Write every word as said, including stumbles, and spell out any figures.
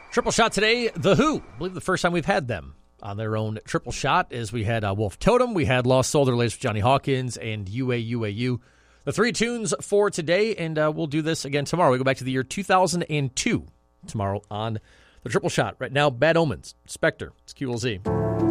Triple shot today, The Who. I believe the first time we've had them on their own triple shot is we had uh, Wolf Totem, we had Lost Soul, the latest with Johnny Hawkins, and U A U A U. The three tunes for today, and uh, we'll do this again tomorrow. We go back to the year two thousand two tomorrow on the triple shot. Right now, Bad Omens, Spectre, it's Q L Z.